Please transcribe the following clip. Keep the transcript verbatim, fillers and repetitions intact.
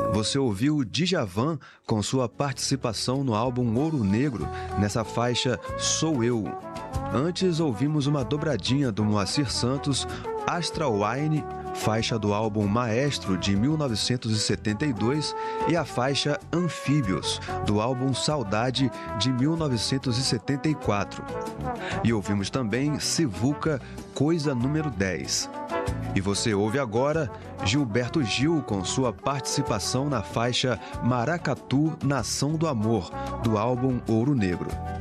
Você ouviu Djavan com sua participação no álbum Ouro Negro, nessa faixa Sou Eu. Antes ouvimos uma dobradinha do Moacir Santos, Astral Wine, faixa do álbum Maestro de mil novecentos e setenta e dois, e a faixa Anfíbios, do álbum Saudade de mil novecentos e setenta e quatro. E ouvimos também Sivuca, Coisa Número dez. E você ouve agora Gilberto Gil com sua participação na faixa Maracatu, Nação do Amor, do álbum Ouro Negro.